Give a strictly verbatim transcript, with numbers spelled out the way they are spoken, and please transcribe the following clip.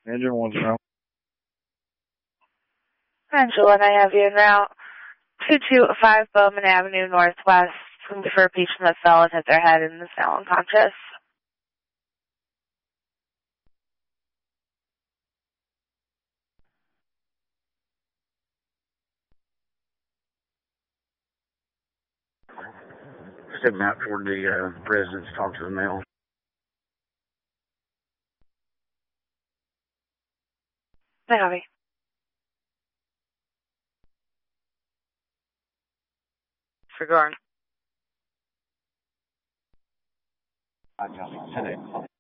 Engine one zero. Angela, and I have you en route two two five Bowman Avenue Northwest for a patient that fell and hit their head and is now unconscious. Stepping out toward the uh, residence, talk to the male. I have you. Forgotten. I just said it.